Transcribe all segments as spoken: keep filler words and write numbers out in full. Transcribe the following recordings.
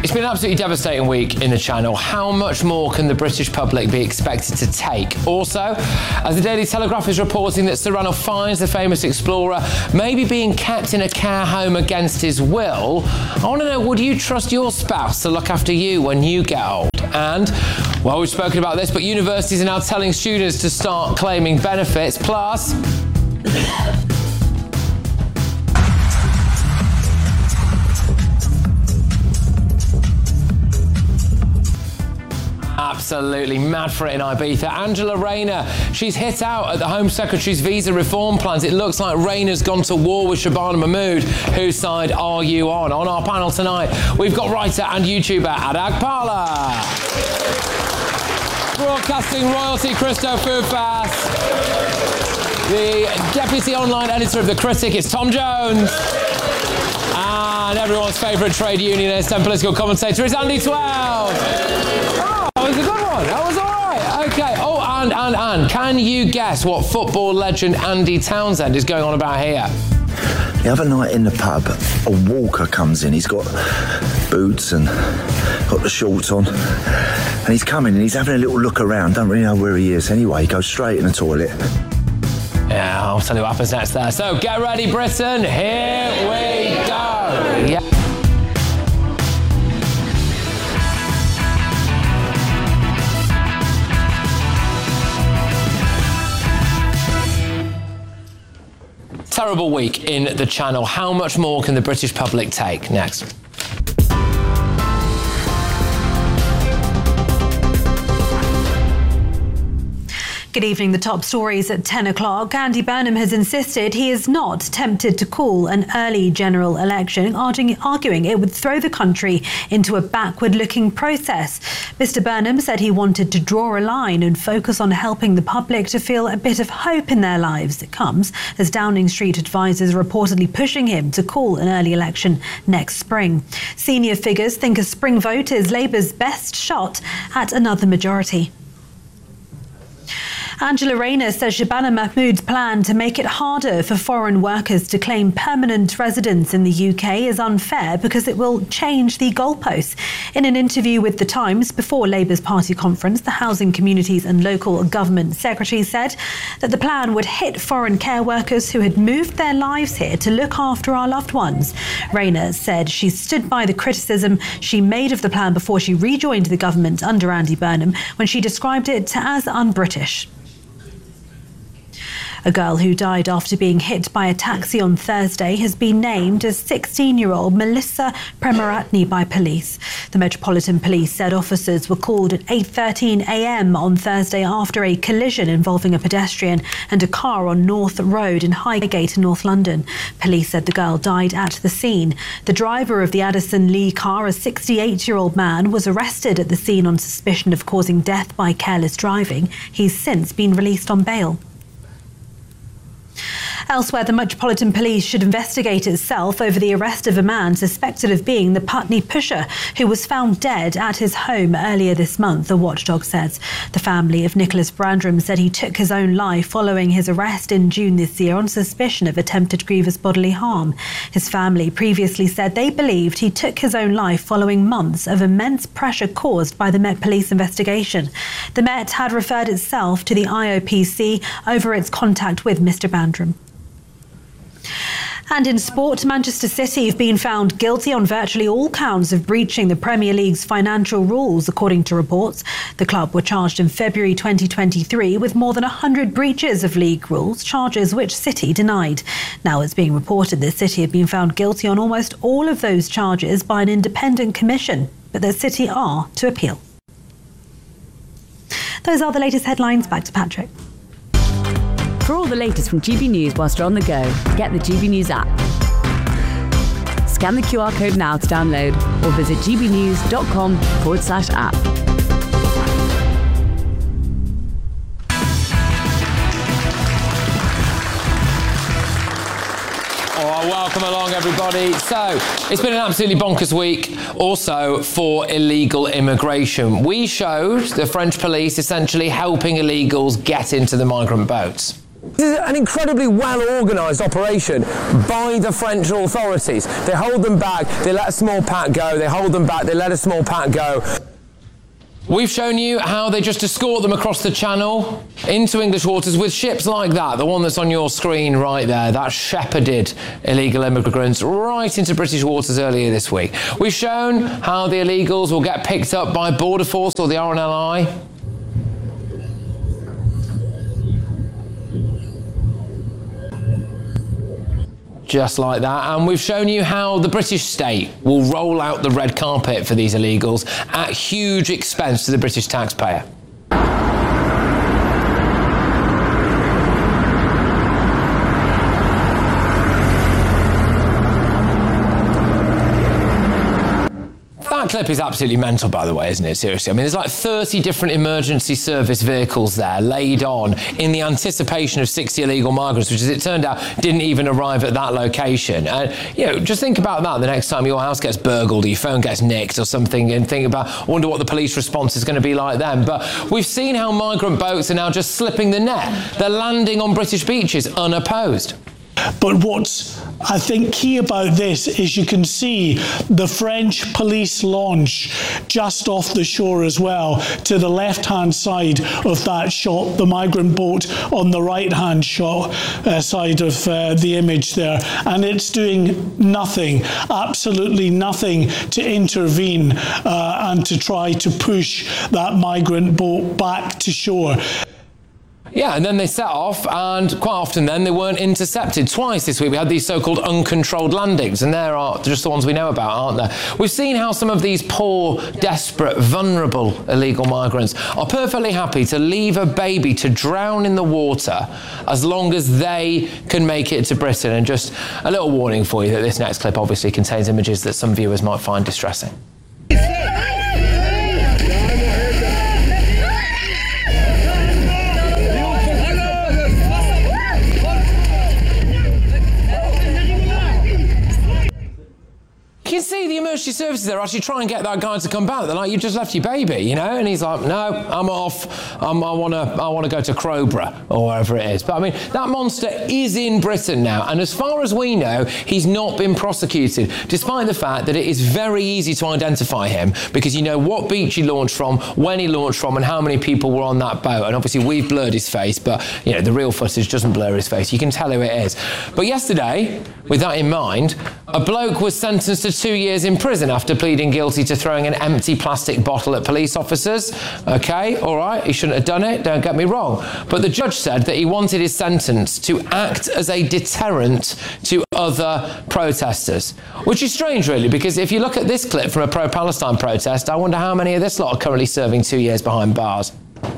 It's been an absolutely devastating week in the Channel. How much more can the British public be expected to take? Also, as the Daily Telegraph is reporting that Sir Ranulph Fiennes, the famous explorer, may be being kept in a care home against his will, I want to know, would you trust your spouse to look after you when you get old? And, well, we've spoken about this, but universities are now telling students to start claiming benefits. Plus... Absolutely mad for it in Ibiza. Angela Rayner, she's hit out at the Home Secretary's visa reform plans. It looks like Rayner's gone to war with Shabana Mahmood. Whose side are you on? On our panel tonight, we've got writer and YouTuber Adag Parla. Broadcasting royalty Christo Foufas. The deputy online editor of The Critic is Tom Jones. And everyone's favourite trade unionist and political commentator is Andy Twelve. That was a good one. That was all right. Okay. Oh, and, and, and, can you guess what football legend Andy Townsend is going on about here? The other night in the pub, a walker comes in. He's got boots and got the shorts on. And he's coming and he's having a little look around. Don't really know where he is. Anyway, he goes straight in the toilet. Yeah, I'll tell you what happens next there. So, get ready, Britain. Here we go. Yeah. Terrible week in the Channel. How much more can the British public take? Next. Good evening. The top stories at ten o'clock. Andy Burnham has insisted he is not tempted to call an early general election, arguing, arguing it would throw the country into a backward-looking process. Mister Burnham said he wanted to draw a line and focus on helping the public to feel a bit of hope in their lives. It comes as Downing Street advisors are reportedly pushing him to call an early election next spring. Senior figures think a spring vote is Labour's best shot at another majority. Angela Rayner says Shabana Mahmood's plan to make it harder for foreign workers to claim permanent residence in the U K is unfair because it will change the goalposts. In an interview with The Times before Labour's party conference, the Housing, Communities and Local Government Secretary said that the plan would hit foreign care workers who had moved their lives here to look after our loved ones. Rayner said she stood by the criticism she made of the plan before she rejoined the government under Andy Burnham when she described it as un-British. A girl who died after being hit by a taxi on Thursday has been named as sixteen-year-old Melissa Premaratne by police. The Metropolitan Police said officers were called at eight thirteen a.m. on Thursday after a collision involving a pedestrian and a car on North Road in Highgate, North London. Police said the girl died at the scene. The driver of the Addison Lee car, a sixty-eight-year-old man, was arrested at the scene on suspicion of causing death by careless driving. He's since been released on bail. Elsewhere, the Metropolitan Police should investigate itself over the arrest of a man suspected of being the Putney pusher who was found dead at his home earlier this month, the watchdog says. The family of Nicholas Brandram said he took his own life following his arrest in June this year on suspicion of attempted grievous bodily harm. His family previously said they believed he took his own life following months of immense pressure caused by the Met Police investigation. The Met had referred itself to the I O P C over its contact with Mister Brandram. And in sport, Manchester City have been found guilty on virtually all counts of breaching the Premier League's financial rules, according to reports. The club were charged in February twenty twenty-three with more than one hundred breaches of league rules, charges which City denied. Now it's being reported that City have been found guilty on almost all of those charges by an independent commission, but that City are to appeal. Those are the latest headlines. Back to Patrick. For all the latest from G B News whilst you're on the go, get the G B News app. Scan the Q R code now to download or visit gbnews.com forward slash app. Oh, welcome along, everybody. So, it's been an absolutely bonkers week, also for illegal immigration. We showed the French police essentially helping illegals get into the migrant boats. This is an incredibly well-organised operation by the French authorities. They hold them back, they let a small pack go, they hold them back, they let a small pack go. We've shown you how they just escort them across the channel into English waters with ships like that, the one that's on your screen right there, that shepherded illegal immigrants right into British waters earlier this week. We've shown how the illegals will get picked up by Border Force or the R N L I. Just like that. And we've shown you how the British state will roll out the red carpet for these illegals at huge expense to the British taxpayer. That clip is absolutely mental, by the way, isn't it? Seriously. I mean, there's like thirty different emergency service vehicles there laid on in the anticipation of sixty illegal migrants, which, as it turned out, didn't even arrive at that location. And, you know, just think about that the next time your house gets burgled or your phone gets nicked or something, and think about, I wonder what the police response is going to be like then. But we've seen how migrant boats are now just slipping the net. They're landing on British beaches unopposed. But what's, I think, key about this is you can see the French police launch just off the shore as well, to the left-hand side of that shot, the migrant boat on the right-hand shot uh, side of uh, the image there. And it's doing nothing, absolutely nothing to intervene uh, and to try to push that migrant boat back to shore. Yeah, and then they set off, and quite often then they weren't intercepted. Twice this week we had these so-called uncontrolled landings, and there are just the ones we know about, aren't there? We've seen how some of these poor, desperate, vulnerable illegal migrants are perfectly happy to leave a baby to drown in the water as long as they can make it to Britain. And just a little warning for you that this next clip obviously contains images that some viewers might find distressing. You can see the emergency services there actually try and get that guy to come back. They're like, you just left your baby, you know? And he's like, no, I'm off. Um, I want to I want to go to Crowborough or wherever it is. But I mean, that monster is in Britain now. And as far as we know, he's not been prosecuted, despite the fact that it is very easy to identify him because you know what beach he launched from, when he launched from, and how many people were on that boat. And obviously we've blurred his face, but you know, the real footage doesn't blur his face. You can tell who it is. But yesterday, with that in mind, a bloke was sentenced to two years in prison after pleading guilty to throwing an empty plastic bottle at police officers. Okay, all right, he shouldn't have done it, don't get me wrong. But the judge said that he wanted his sentence to act as a deterrent to other protesters. Which is strange, really, because if you look at this clip from a pro-Palestine protest, I wonder how many of this lot are currently serving two years behind bars.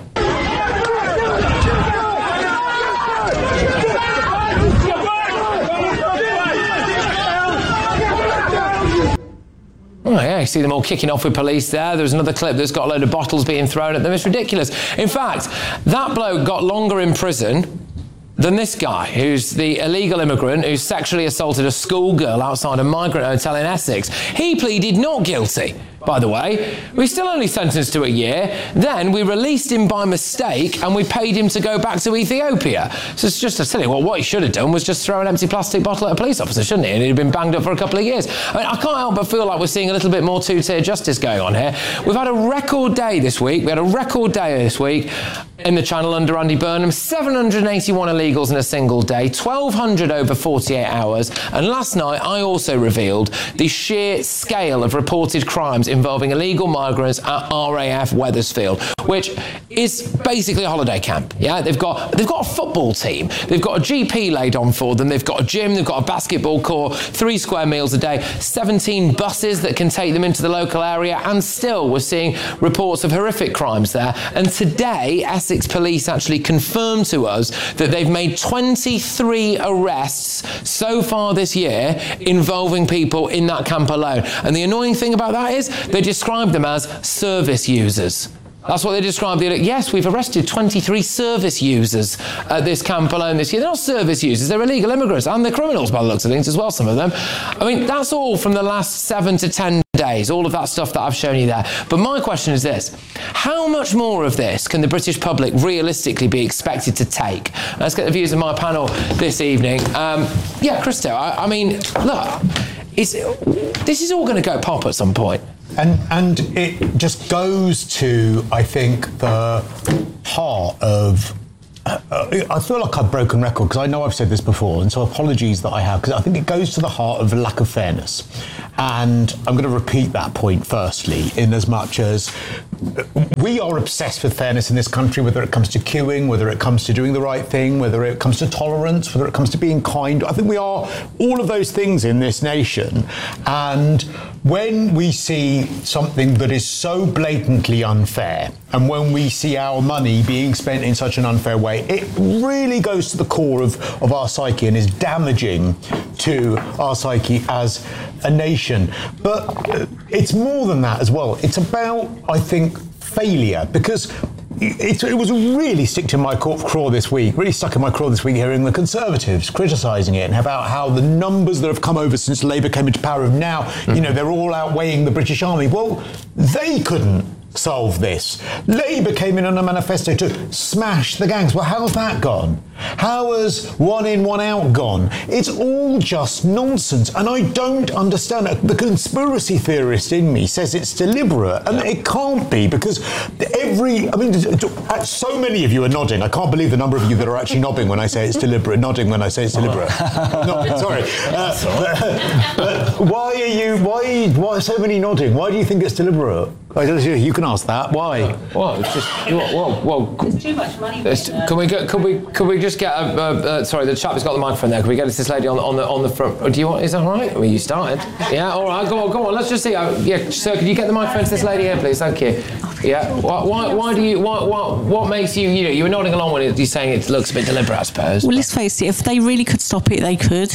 Oh, yeah, you see them all kicking off with police there. There's another clip that's got a load of bottles being thrown at them. It's ridiculous. In fact, that bloke got longer in prison than this guy, who's the illegal immigrant who sexually assaulted a schoolgirl outside a migrant hotel in Essex. He pleaded not guilty, by the way. We still only sentenced to a year. Then we released him by mistake and we paid him to go back to Ethiopia. So it's just to tell you what, what he should have done was just throw an empty plastic bottle at a police officer, shouldn't he? And he'd have been banged up for a couple of years. I mean, I can't help but feel like we're seeing a little bit more two-tier justice going on here. We've had a record day this week. We had a record day this week in the Channel under Andy Burnham. seven hundred eighty-one illegals in a single day, twelve hundred over forty-eight hours. And last night, I also revealed the sheer scale of reported crimes involving illegal migrants at R A F Wethersfield, which is basically a holiday camp. Yeah, they've got they've got a football team, they've got a G P laid on for them, they've got a gym, they've got a basketball court, three square meals a day, seventeen buses that can take them into the local area, and still we're seeing reports of horrific crimes there. And today, Essex Police actually confirmed to us that they've made twenty-three arrests so far this year involving people in that camp alone. And the annoying thing about that is they describe them as service users. That's what they described. Yes, we've arrested twenty-three service users at this camp alone this year. They're not service users, they're illegal immigrants, and they're criminals by the looks of things as well, some of them. I mean, that's all from the last seven to ten days, all of that stuff that I've shown you there. But my question is this: how much more of this can the British public realistically be expected to take? Let's get the views of my panel this evening. Um, yeah, Christo, I, I mean, look, it's, this is all going to go pop at some point. And and it just goes to, I think, the heart of... Uh, I feel like I've broken record, because I know I've said this before, and so apologies that I have, because I think it goes to the heart of a lack of fairness. And I'm going to repeat that point firstly, in as much as we are obsessed with fairness in this country, whether it comes to queuing, whether it comes to doing the right thing, whether it comes to tolerance, whether it comes to being kind. I think we are all of those things in this nation. And when we see something that is so blatantly unfair, and when we see our money being spent in such an unfair way, it really goes to the core of, of our psyche and is damaging to our psyche as a nation. But it's more than that as well. It's about, I think, failure, because it, it was really stuck to my craw this week, really stuck in my craw this week, hearing the Conservatives criticising it and about how the numbers that have come over since Labour came into power have now, mm-hmm. you know, they're all outweighing the British Army. Well, they couldn't solve this. Labour came in on a manifesto to smash the gangs. Well, how's that gone? How has one in, one out gone? It's all just nonsense, and I don't understand it. The conspiracy theorist in me says it's deliberate, and it can't be, because every, I mean, so many of you are nodding. I can't believe the number of you that are actually nodding when I say it's deliberate, nodding when I say it's deliberate. No, sorry. Uh, but, but why are you, why, why are so many nodding? Why do you think it's deliberate? You can ask that. Why? Well, it's just, well, well, there's too much money. Can we go, could we could we just get a, uh, uh, sorry, the chap who's got the microphone there. Can we get this lady on the on the on the front? Do you want? Is that all right? Well, you started. Yeah, all right. Go on, go on. Let's just see. Uh, yeah, sir, could you get the microphone to this lady here, please? Thank you. Yeah. Why? Why, why do you? Why, what? What makes you? You know, you were nodding along when you're saying it looks a bit deliberate, I suppose. Well, let's face it. If they really could stop it, they could.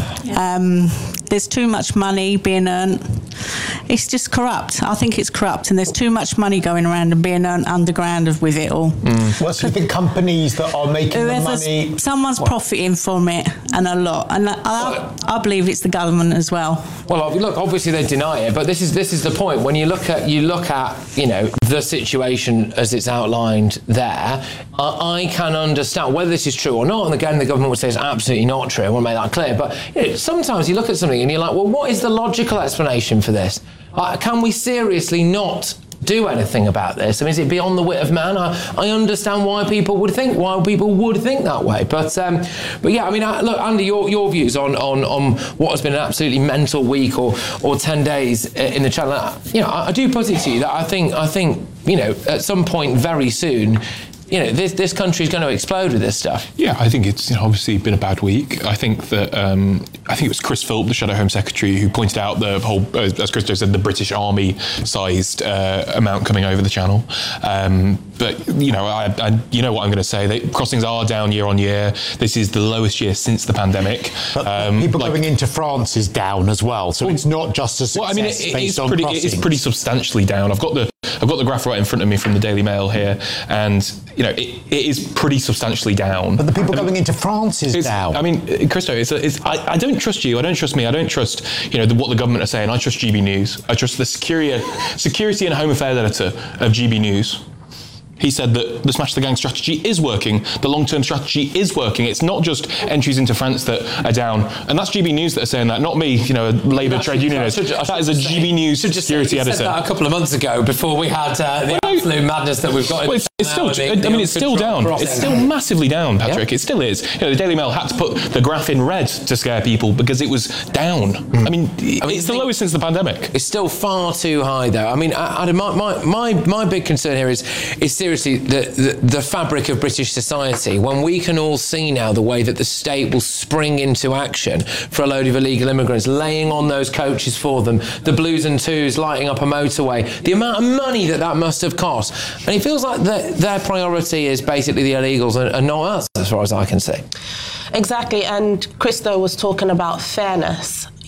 Um, there's too much money being earned. It's just corrupt. I think it's corrupt, and there's too much money going around and being earned underground with it all. Mm. Well, so you think companies that are making the money... Someone's what? profiting from it, and a lot. And I, I, I believe it's the government as well. Well, look, obviously they deny it, but this is this is the point. When you look at you look at you know the situation as it's outlined there, I, I can understand whether this is true or not. And again, the government would say it's absolutely not true. I want to make that clear. But you know, sometimes you look at something and you're like, well, what is the logical explanation for this? Uh, can we seriously not do anything about this? I mean, is it beyond the wit of man? I, I understand why people would think why people would think that way, but um, but yeah, I mean, I, look, Andy, your your views on, on on what has been an absolutely mental week or or ten days in the channel. You know, I, I do put it to you that I think I think you know at some point very soon, you know, this this country is going to explode with this stuff. Yeah, I think it's you know, obviously been a bad week. I think that um, I think it was Chris Philp, the Shadow Home Secretary, who pointed out the whole, as Christo said, the British Army-sized uh, amount coming over the channel. Um, but you know, I, I you know what I'm going to say. They, crossings are down year on year. This is the lowest year since the pandemic. But um, people like, going into France is down as well, so well, it's not just a success. Well, I mean, it, it based is on pretty. crossings. It's pretty substantially down. I've got the I've got the graph right in front of me from the Daily Mail here, and you know, it, it is pretty substantially down. But the people I mean, going into France is down. I mean, Christo, it's, a, it's I, I don't trust you. I don't trust me. I don't trust you know the, what the government are saying. I trust G B News. I trust the security, security and Home Affairs editor of G B News. He said that the Smash the Gang strategy is working. The long-term strategy is working. It's not just entries into France that are down. And that's G B News that are saying that, not me, you know, a Labour trade unionist. That is a G B News security editor. Said that a couple of months ago before we had uh, the well, absolute madness that we've got. Well, it's, it's still, the, I mean, it's still down. Crossing. It's still massively down, Patrick. Yeah. It still is. You know, the Daily Mail had to put the graph in red to scare people because it was down. Mm. I mean, I mean, it's the lowest since the pandemic. It's still far too high, though. I mean, Adam, my my my, my big concern here is is seriously the, the the fabric of British society. When we can all see now the way that the state will spring into action for a load of illegal immigrants, laying on those coaches for them, the blues and twos lighting up a motorway, the amount of money that that must have cost. And it feels like the, their priority is basically the illegals and, and not us, as far as I can see. Exactly, and Christo was talking about fairness.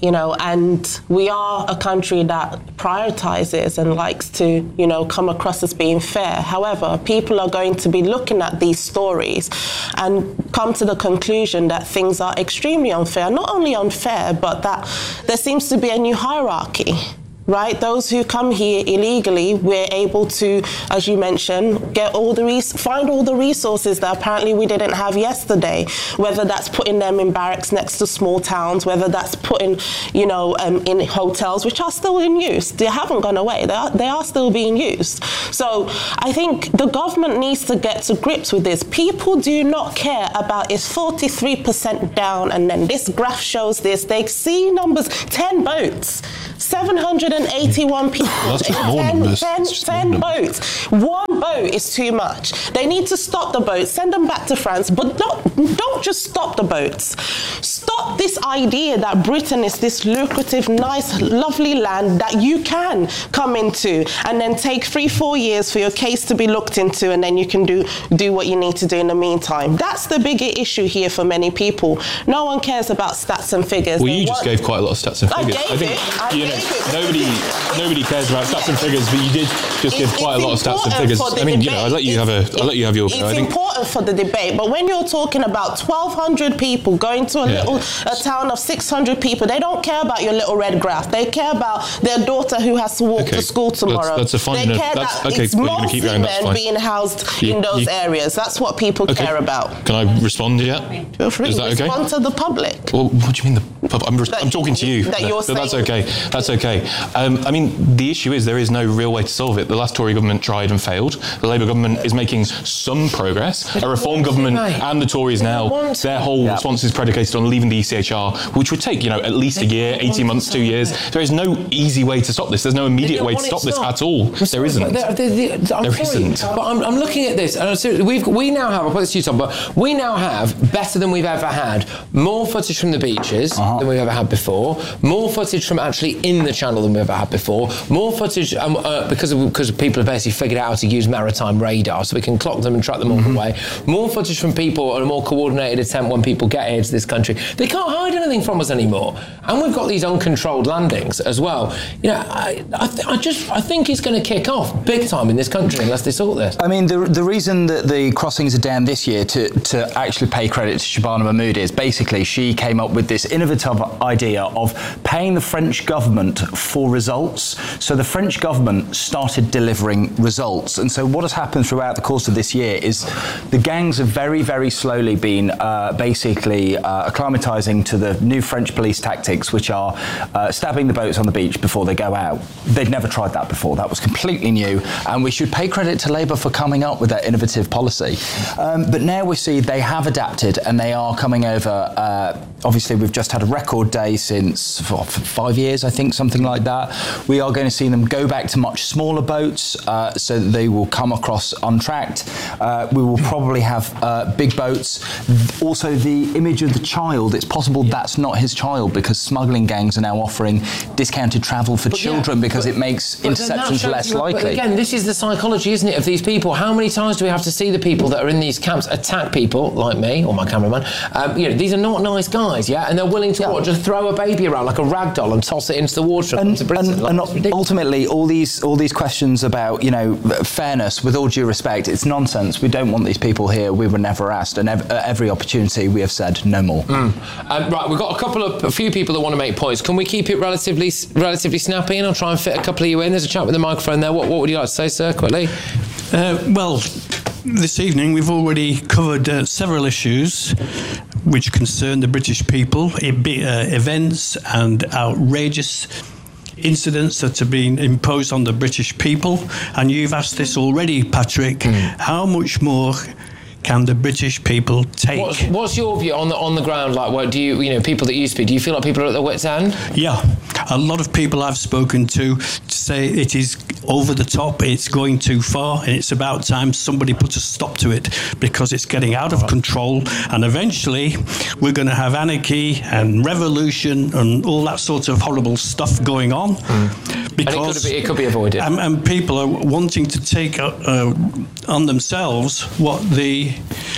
you know, and we are a country that prioritizes and likes to, you know, come across as being fair. However, people are going to be looking at these stories and come to the conclusion that things are extremely unfair. Not only unfair, but that there seems to be a new hierarchy. Right, those who come here illegally, we're able to, as you mentioned, get all the res- find all the resources that apparently we didn't have yesterday. Whether that's putting them in barracks next to small towns, whether that's putting, you know, um, in hotels which are still in use. They haven't gone away. They are, they are still being used. So I think the government needs to get to grips with this. People do not care about it's forty-three percent down, and then this graph shows this. They see numbers, ten boats. seven hundred eighty-one people. Well, that's just more ten, numbers. ten, Just ten more boats. One boat is too much. They need to stop the boats, send them back to France, but don't, don't just stop the boats. Stop this idea that Britain is this lucrative, nice, lovely land that you can come into and then take three, four years for your case to be looked into, and then you can do, do what you need to do in the meantime. That's the bigger issue here for many people. No one cares about stats and figures. Well, They you just want- gave quite a lot of stats and I figures. gave think it. I you know, gave it. nobody nobody cares about stats and figures, but you did just give It's- quite a lot of it's stats and important figures. for the I mean, you know, debate. I'll let you have a It's- I'll let you have your It's go. I think important for the debate, but when you're talking about twelve hundred people going to a Yeah. little a town of six hundred people, they don't care about your little red graph. They care about their daughter who has to walk Okay, to school that's- tomorrow. that's a fine They enough- care that's- that okay, it's well, you're gonna mostly keep going, that's men fine. being housed You- in those you- areas. That's what people Okay. care about. Can I respond yet? Feel free. Is that okay? Respond to the public. Well, what do you mean the pub? I'm, res- That I'm talking to you. that you're so that's saying- okay. That's okay. Um, I mean, the issue is there is no real way to solve it. The last Tory government tried and failed. The Labour government is making some progress. A Reform government mate. and the Tories now, want their whole response is predicated on leaving the E C H R, which would take, you know, at least a year, eighteen months, two years. There is no easy way to stop this. There's no immediate way to stop this at all. There isn't. There, there, there, I'm There sorry, isn't. But I'm, I'm looking at this, and I'm serious, we've, we now have, I'll put this to you, Tom, but we now have, better than we've ever had, more footage from the beaches uh-huh. than we've ever had before, more footage from actually in the channel than we've ever had before, more footage, um, uh, because, of, because people have basically figured out how to use maritime radar, so we can clock them and track them all Mm-hmm. the way, more footage from people and a more coordinated attempt when people get here to this country. They can't hide anything from us anymore. And we've got these uncontrolled landings as well. You know, I, I, th- I just, I think it's going to kick off big time in this country unless they sort this. I mean, the the reason that the crossings are down this year, to, to actually pay credit to Shabana Mahmood, is basically she came up with this innovative idea of paying the French government for results. So the French government started delivering results. And so what has happened throughout the course of this year is the gangs have very, very slowly been uh, basically uh, acclimatising to the new French police tactics, which are uh, stabbing the boats on the beach before they go out. They'd never tried that before. That was completely new. And we should pay credit to Labour for coming up with that innovative policy. Um, but now we see they have adapted and they are coming over. Uh, obviously, we've just had a record day since for five years, I think, something like that. We are going to see them go back to much smaller boats uh, so that they will come across untracked. Uh, we will probably have uh, big boats. Also, the image of the child, it's possible that's not his child because smuggling gangs are now offering discounted travel for But children yeah, because but- it makes but then that interceptions shows less you- likely. But again, this is the psychology, isn't it, of these people? How many times do we have to see the people that are in these camps attack people like me or my cameraman? Um, you know, these are not nice guys, yeah, and they're willing to Yeah. what, just throw a baby around like a rag doll and toss it into the water and, And, to Britain. and, Like, and it's ridiculous. ultimately, all these all these questions about, you know, fairness, with all due respect, it's nonsense. We don't want these people here. We were never asked, and ev- at every opportunity we have said no more. Mm. Um, right, we've got a couple of a few people that want to make points. Can we keep it relatively relatively snappy, and I'll try and fit a couple of you in. There's a chap with the microphone there. What what would you like to say, sir, quickly? Uh, well, this evening we've already covered uh, several issues which concern the British people, it be, uh, events and outrageous incidents that have been imposed on the British people. And you've asked this already, Patrick, mm. how much more can the British people take? What's, what's your view on the on the ground? Like, what do you you know people that you speak? Do you feel like people are at their wits' end? Yeah, a lot of people I've spoken to say it is over the top, it's going too far, and it's about time somebody put a stop to it because it's getting out of control, and eventually we're going to have anarchy and revolution and all that sort of horrible stuff going on. Mm. Because and it could, be, it could be avoided. And, and people are wanting to take uh, uh, on themselves what the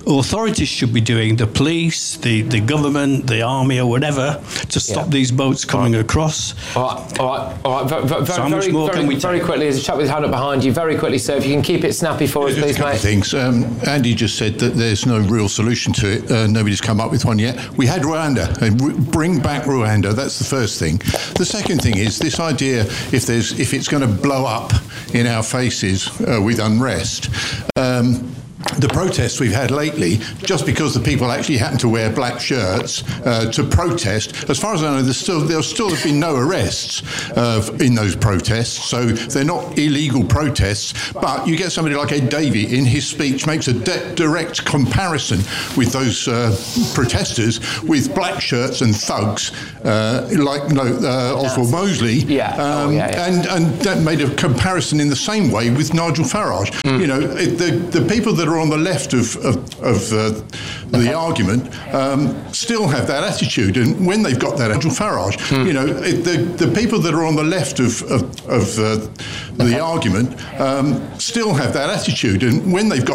authorities should be doing, the police, the, the government, the army or whatever, to stop Yeah. these boats coming across. All right, all right, all right. Very, very, So how much very, more very, can we very take? quickly, there's a chap with his hand up behind you. Very quickly, sir, if you can keep it snappy for us, Just please, a couple mate. of things. Um, Andy just said that there's no real solution to it. Uh, nobody's come up with one yet. We had Rwanda, and re- bring back Rwanda. That's the first thing. The second thing is this idea: if there's, if it's going to blow up in our faces uh, with unrest. Um, The protests we've had lately, just because the people actually happen to wear black shirts uh, to protest, as far as I know, there's still, there'll still have been no arrests uh, in those protests, so they're not illegal protests. But you get somebody like Ed Davey in his speech makes a de- direct comparison with those uh, protesters with black shirts and thugs, uh, like no, uh, Oswald Mosley. Yeah. Oh, Um, yeah, yeah. And and that made a comparison in the same way with Nigel Farage. You know, it, the the people that are on the left of of, of uh, the argument um, still have that attitude, and when they've got that, Nigel Farage, you know, it, the the people that are on the left of of, of uh, the argument um, still have that attitude, and when they've got